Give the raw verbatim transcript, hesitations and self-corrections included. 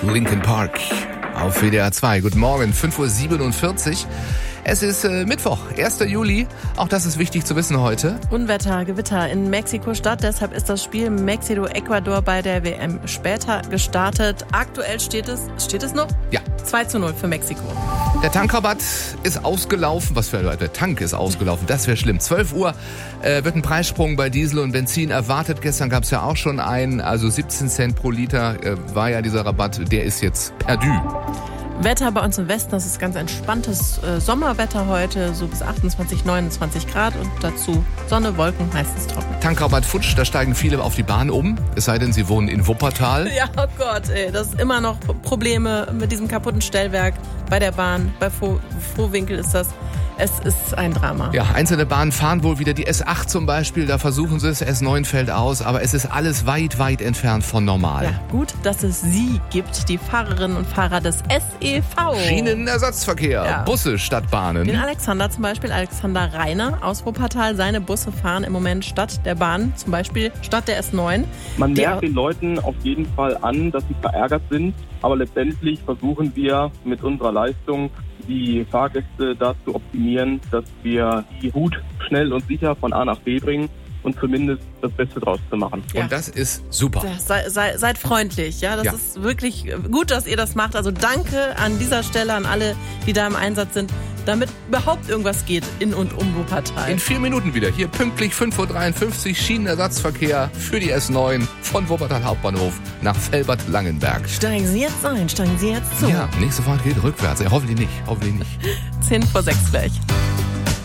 Linkin Park auf W D R zwei. Guten Morgen, fünf Uhr siebenundvierzig. Es ist äh, Mittwoch, erster Juli. Auch das ist wichtig zu wissen heute. Unwetter, Gewitter in Mexiko-Stadt. Deshalb ist das Spiel Mexiko-Ecuador bei der W M später gestartet. Aktuell steht es, steht es noch? Ja. zwei zu null für Mexiko. Der Tankrabatt ist ausgelaufen. Was für ein der Tank ist ausgelaufen. Das wäre schlimm. zwölf Uhr äh, wird ein Preissprung bei Diesel und Benzin erwartet. Gestern gab es ja auch schon einen. Also siebzehn Cent pro Liter äh, war ja dieser Rabatt. Der ist jetzt perdu. Wetter bei uns im Westen, das ist ganz entspanntes äh, Sommerwetter heute, so bis achtundzwanzig, neunundzwanzig Grad und dazu Sonne, Wolken, meistens trocken. Tankrabatt futsch, da steigen viele auf die Bahn um, es sei denn, sie wohnen in Wuppertal. Ja, oh Gott, ey, das ist immer noch Probleme mit diesem kaputten Stellwerk bei der Bahn, bei Froh- Frohwinkel ist das. Es ist ein Drama. Ja, einzelne Bahnen fahren wohl wieder, die S acht zum Beispiel, da versuchen sie es, S neun fällt aus, aber es ist alles weit, weit entfernt von normal. Ja, gut, dass es Sie gibt, die Fahrerinnen und Fahrer des S E V. Schienenersatzverkehr, Ja. Busse statt Bahnen. Den Alexander zum Beispiel, Alexander Reiner aus Wuppertal, seine Busse fahren im Moment statt der Bahn, zum Beispiel statt der S neun. Man Die- merkt den Leuten auf jeden Fall an, dass sie verärgert sind, aber letztendlich versuchen wir mit unserer Leistung die Fahrgäste dazu optimieren, dass wir die gut, schnell und sicher von A nach B bringen und zumindest das Beste draus zu machen. Ja. Und das ist super. Sei, sei, seid freundlich, ja, das Ja. ist wirklich gut, dass ihr das macht. Also danke an dieser Stelle an alle, die da im Einsatz sind, damit überhaupt irgendwas geht in und um Wuppertal. In vier Minuten wieder, hier pünktlich fünf Uhr dreiundfünfzig, Schienenersatzverkehr für die S neun von Wuppertal Hauptbahnhof nach Velbert-Langenberg. Steigen Sie jetzt ein, steigen Sie jetzt zu. Ja, nächste Fahrt geht rückwärts. Ja, hoffentlich nicht, hoffentlich nicht. zehn vor sechs gleich.